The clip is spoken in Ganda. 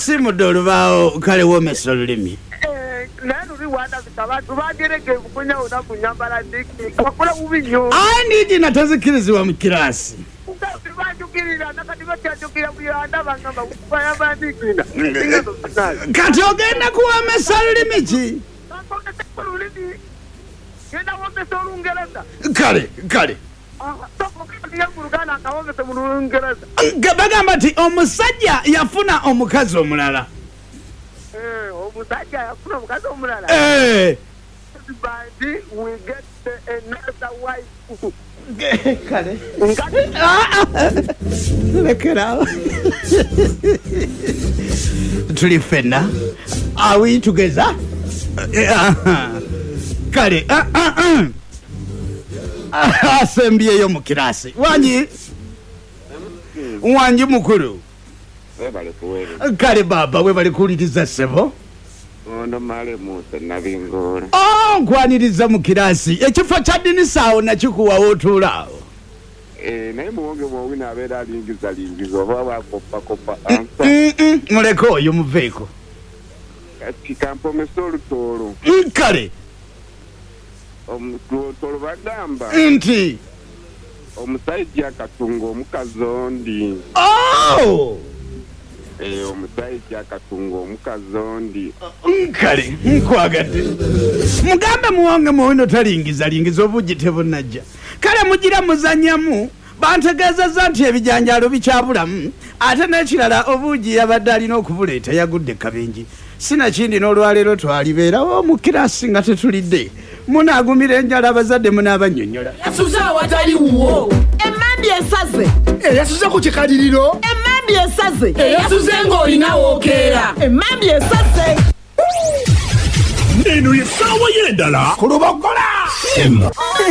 simu dolubao kale womesa olulimi. I need natazikiriziwa mu kirasi. Kati ogenda kuwomesa olulimi ki? Kale. Bagamba nti omusajja yafuna omukazi omulala. Omusajja yafuna omukazi omulala. We get another wife. Kale. Lekera. Tuli fenna. Are we together? Kale. Asembyeyo mu kirasi. Wanyi mukulu. Kale baba we bali kuwuliriza ssebo. Ono male Musa nabingola. Nkwaniriza mu kirasi. Ekifo kya dinisawo nakikuwa wotuulaawo. Naye muwonge bwowina abeera alingiza oba bakopa muleke oyo muveeko. Kati kampomesa olutoolo. Kale. Olutoolo bagamba nti omusajja akatunga omukazi ondi. Omusajja akatunga omukazi ondi. Kale nkwagadde. Mugambe muwonge muwino talingiza obugi tebunajja. Kale mugira muzanyamu bantegeezezza nti ebijanjaalo bikyabulamu ate n'ekirala obugi yabadde alina okubuleeta yagudde kabenji. Sinakindi n'olwaleero twalibeerawo mu kirasi nga tetulidde. Munaagumira enjala abazadde munaabannyonnyola. Yasuze awatali wuwo. Emmambi esaze. Yasuze ku kikaliriro. Emmambi esaze. Yasuze ng'olina wookeera. Emmambi esaze. Eno ye ssaawa y'endala ku Lubogola.